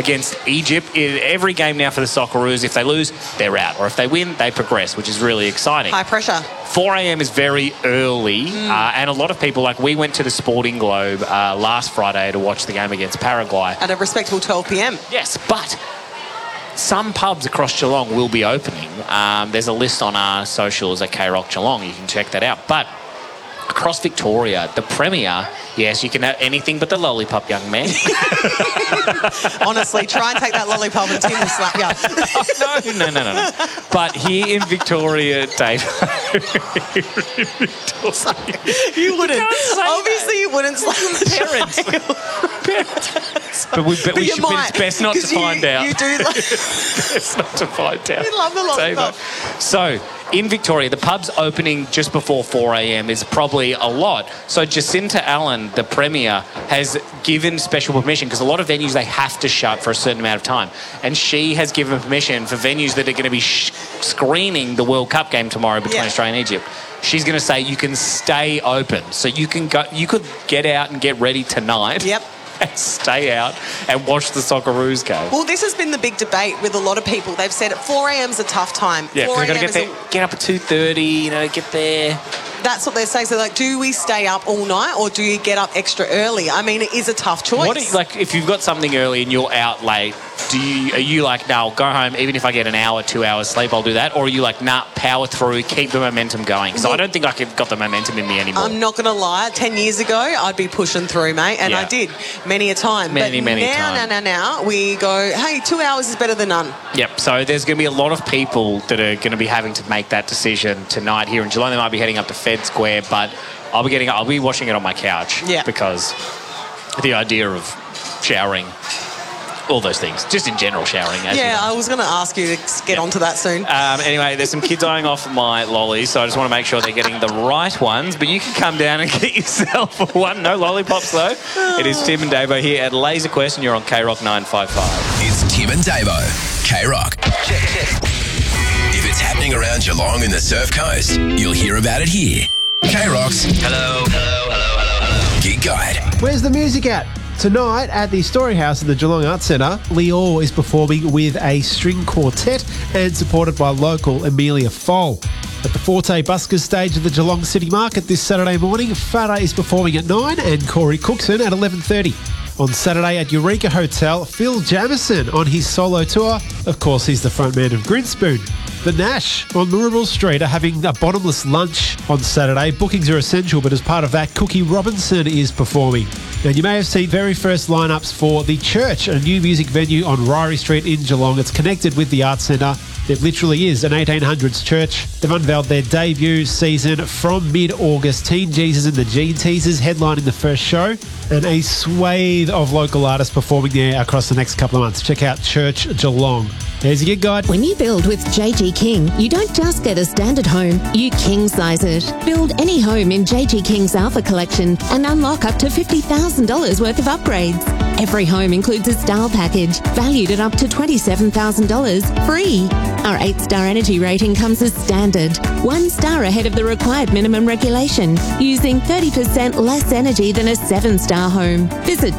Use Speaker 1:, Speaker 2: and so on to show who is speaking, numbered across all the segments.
Speaker 1: against Egypt. In every game now for the Socceroos, if they lose, they're out. Or if they win, they progress, which is really exciting.
Speaker 2: High pressure.
Speaker 1: 4 a.m. is very early, and a lot of people, like we went to the Sporting Globe last Friday to watch the game against Paraguay.
Speaker 2: At a respectable 12 p.m.
Speaker 1: Yes, but some pubs across Geelong will be opening. There's a list on our socials at K-Rock Geelong. You can check that out. But across Victoria, the Premier, yes, you can have anything but the lollipop, young man.
Speaker 2: Honestly, try and take that lollipop and Tim will slap you.
Speaker 1: No. But here in Victoria, Dave...
Speaker 2: You wouldn't. Obviously, you wouldn't slap the
Speaker 1: Parents. But it's best not to find out.
Speaker 2: You do.
Speaker 1: Best not to find out.
Speaker 2: You love the lollipop.
Speaker 1: So, in Victoria, the pub's opening just before 4 a.m. is probably a lot. So Jacinta Allen, the Premier, has given special permission because a lot of venues, they have to shut for a certain amount of time. And she has given permission for venues that are going to be screening the World Cup game tomorrow between Australia and Egypt. She's going to say you can stay open. So you can go. You could get out and get ready tonight.
Speaker 2: Yep.
Speaker 1: And stay out and watch the Socceroos game.
Speaker 2: Well, this has been the big debate with a lot of people. They've said 4 a.m. is a tough time.
Speaker 1: Yeah, because they've got to get up at 2:30, get there.
Speaker 2: That's what they're saying. So, do we stay up all night or do you get up extra early? I mean, it is a tough choice.
Speaker 1: If you've got something early and you're out late, are you like, no, I'll go home, even if I get an hour, 2 hours sleep, I'll do that? Or are you like, nah, power through, keep the momentum going? Because I don't think I've got the momentum in me anymore.
Speaker 2: I'm not going to lie. 10 years ago, I'd be pushing through, mate. And I did many a time.
Speaker 1: Many times.
Speaker 2: Now, we go, hey, 2 hours is better than none.
Speaker 1: Yep. So there's going to be a lot of people that are going to be having to make that decision tonight here in Geelong. They might be heading up to Fed Square, but I'll be watching it on my couch.
Speaker 2: Yeah.
Speaker 1: Because the idea of showering, all those things, just in general showering.
Speaker 2: I was going to ask you to get onto that soon.
Speaker 1: Anyway, there's some kids eyeing off my lollies, so I just want to make sure they're getting the right ones. But you can come down and get yourself one. No lollipops, though. It is Tim and Davo here at Laser Quest, and you're on K-Rock 955.
Speaker 3: It's Tim and Davo. K-Rock. If it's happening around Geelong and the Surf Coast, you'll hear about it here. K-Rock's Hello Gig Guide.
Speaker 4: Where's the music at? Tonight at the Storyhouse at the Geelong Arts Centre, Lior is performing with a string quartet and supported by local Amelia Foll. At the Forte Buskers stage of the Geelong City Market this Saturday morning, Farah is performing at 9 and Corey Cookson at 11:30. On Saturday at Eureka Hotel, Phil Jamieson on his solo tour. Of course, he's the frontman of Grinspoon. The Nash on Maribel Street are having a bottomless lunch on Saturday. Bookings are essential, but as part of that, Cookie Robinson is performing. And you may have seen very first lineups for The Church, a new music venue on Ryrie Street in Geelong. It's connected with the Arts Centre. It literally is an 1800s church. They've unveiled their debut season from mid-August. Teen Jesus and the Gene Teasers headlining the first show, and a swathe of local artists performing there across the next couple of months. Check out Church Geelong. There's your gig guide.
Speaker 5: When you build with JG King, you don't just get a standard home, you king-size it. Build any home in JG King's Alpha Collection and unlock up to $50,000 worth of upgrades. Every home includes a style package valued at up to $27,000 free. Our 8-star energy rating comes as standard, 1 star ahead of the required minimum regulation, using 30% less energy than a 7-star home. Visit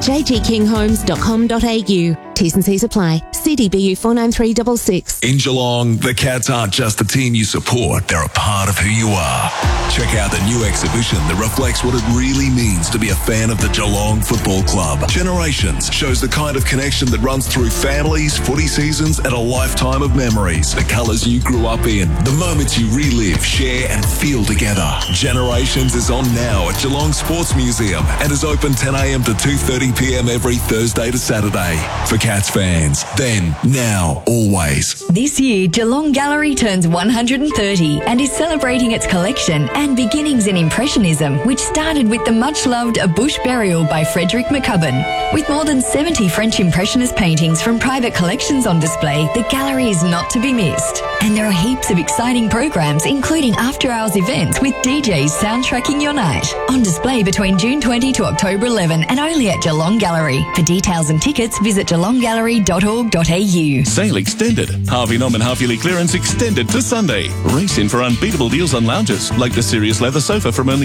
Speaker 5: jgkinghomes.com.au. T's and C's apply. CDBU 49366.
Speaker 3: In Geelong, the Cats aren't just a team you support, they're a part of who you are. Check out the new exhibition that reflects what it really means to be a fan of the Geelong Football Club. Generations shows the kind of connection that runs through families, footy seasons, and a lifetime of memories. The colours you grew up in, the moments you relive, share, and feel together. Generations is on now at Geelong Sports Museum and is open 10 a.m. to 2:30 p.m. every Thursday to Saturday. For Cats fans, then, now, always.
Speaker 6: This year, Geelong Gallery turns 130 and is celebrating its collection and beginnings in Impressionism, which started with the much-loved A Bush Burial by Frederick McCubbin. With more than 70 French Impressionist paintings from private collections on display, the gallery is not to be missed. And there are heaps of exciting programs, including after-hours events with DJs soundtracking your night. On display between June 20 to October 11 and only at Geelong Gallery. For details and tickets, visit geelonggallery.org.au.
Speaker 7: Sale extended. Harvey Norman half-yearly clearance extended to Sunday. Race in for unbeatable deals on lounges, like the Sirius leather sofa from only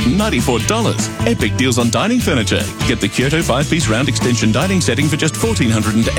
Speaker 7: $994. Epic deals on dining furniture. Get the Kyoto 5-piece round extension dining setting for just $1,480.